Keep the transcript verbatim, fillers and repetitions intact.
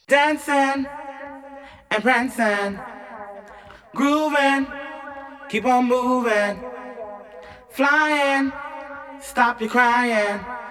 Dancing and prancing, grooving, keep on moving, flying, stop your crying.